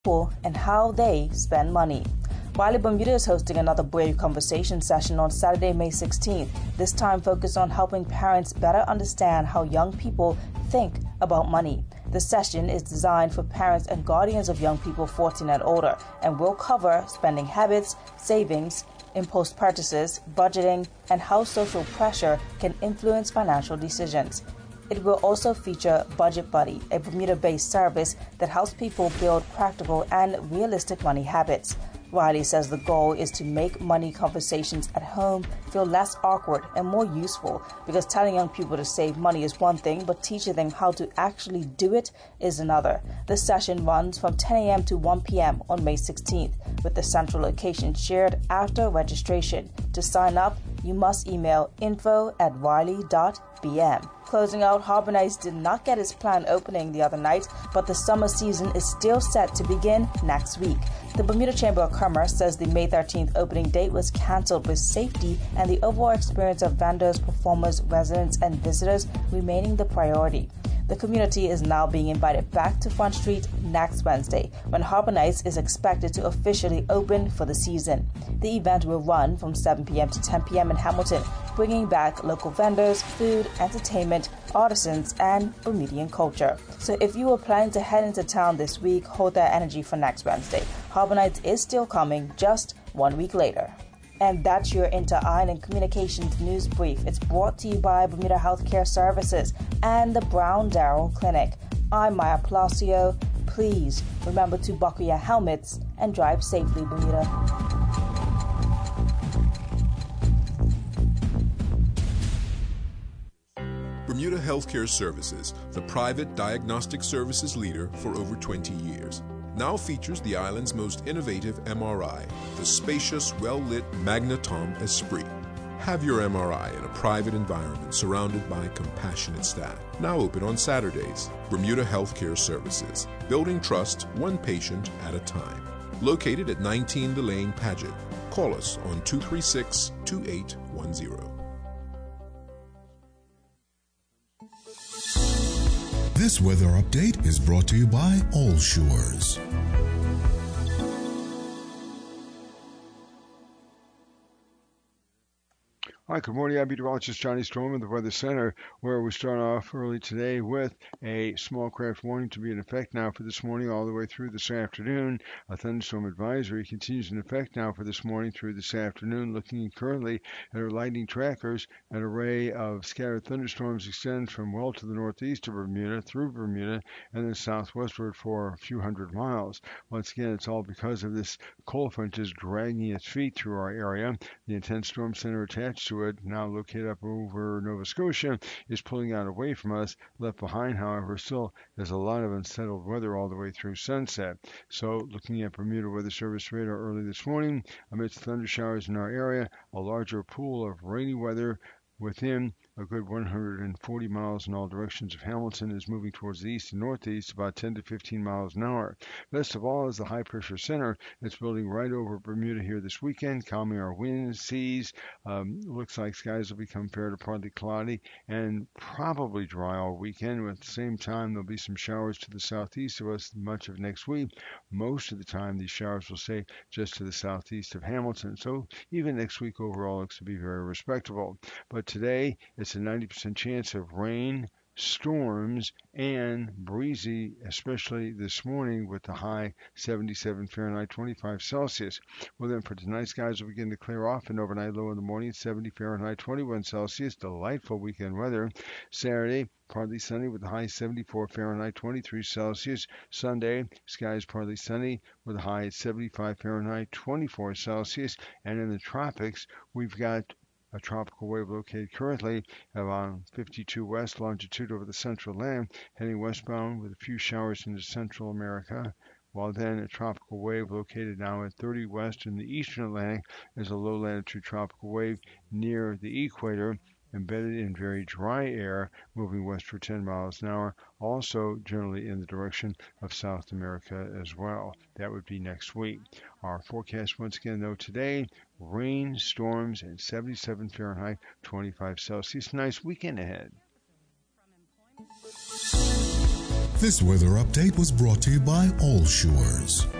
people and how they spend money. Wiley Bermuda is hosting another Brave Conversation session on Saturday, May 16th, this time focused on helping parents better understand how young people think about money. The session is designed for parents and guardians of young people 14 and older and will cover spending habits, savings, impulse purchases, budgeting, and how social pressure can influence financial decisions. It will also feature Budget Buddy, a Bermuda-based service that helps people build practical and realistic money habits. Wiley says the goal is to make money conversations at home feel less awkward and more useful, because telling young people to save money is one thing, but teaching them how to actually do it is another. The session runs from 10 a.m. to 1 p.m. on May 16th, with the central location shared after registration. To sign up, you must email info@wiley.bm. Closing out, Harbor Nights did not get its planned opening the other night, but the summer season is still set to begin next week. The Bermuda Chamber of Commerce says the May 13th opening date was cancelled, with safety and the overall experience of vendors, performers, residents, and visitors remaining the priority. The community is now being invited back to Front Street next Wednesday, when Harbor Nights is expected to officially open for the season. The event will run from 7 p.m. to 10 p.m. in Hamilton, bringing back local vendors, food, entertainment, artisans, and Bermudian culture. So if you were planning to head into town this week, hold that energy for next Wednesday. Harbor Nights is still coming, just 1 week later. And that's your Inter-Island Communications News Brief. It's brought to you by Bermuda Healthcare Services and the Brown Darrell Clinic. I'm Maya Palacio. Please remember to buckle your helmets and drive safely, Bermuda. Bermuda Healthcare Services, the private diagnostic services leader for over 20 years, now features the island's most innovative MRI, the spacious, well-lit Magnetom Esprit. Have your MRI in a private environment surrounded by compassionate staff. Now open on Saturdays. Bermuda Healthcare Services, building trust one patient at a time. Located at 19 Delane Paget. Call us on 236-2810. This weather update is brought to you by All Shores. Hi, good morning. I'm meteorologist Johnny Storm in the Weather Center, where we start off early today with a small craft warning to be in effect now for this morning all the way through this afternoon. A thunderstorm advisory continues in effect now for this morning through this afternoon. Looking currently at our lightning trackers, an array of scattered thunderstorms extends from well to the northeast of Bermuda, through Bermuda, and then southwestward for a few hundred miles. Once again, it's all because of this cold front just dragging its feet through our area. The intense storm center attached to it, now located up over Nova Scotia, is pulling out away from us. Left behind, however, still there's a lot of unsettled weather all the way through sunset. So looking at Bermuda Weather Service radar early this morning, amidst thunder showers in our area, a larger pool of rainy weather within a good 140 miles in all directions of Hamilton is moving towards the east and northeast, about 10 to 15 miles an hour. Best of all is the high pressure center that's building right over Bermuda here this weekend, calming our winds, seas. Looks like skies will become fair to partly cloudy and probably dry all weekend. At the same time, there'll be some showers to the southeast of us much of next week. Most of the time, these showers will stay just to the southeast of Hamilton. So even next week overall looks to be very respectable. But today, it's a 90% chance of rain, storms, and breezy, especially this morning with the high 77 Fahrenheit, 25 Celsius. Well, then for tonight, skies will begin to clear off, and overnight low in the morning, 70 Fahrenheit, 21 Celsius. Delightful weekend weather. Saturday, partly sunny with a high 74 Fahrenheit, 23 Celsius. Sunday, skies partly sunny with a high 75 Fahrenheit, 24 Celsius. And in the tropics, we've got a tropical wave located currently around 52 west longitude over the central land, heading westbound with a few showers into Central America, while then a tropical wave located now at 30 west in the eastern Atlantic is a low latitude tropical wave near the equator, embedded in very dry air, moving west for 10 miles an hour, also generally in the direction of South America as well. That would be next week. Our forecast once again, though, today, rain, storms, and 77 Fahrenheit, 25 Celsius. Nice weekend ahead. This weather update was brought to you by All Shores.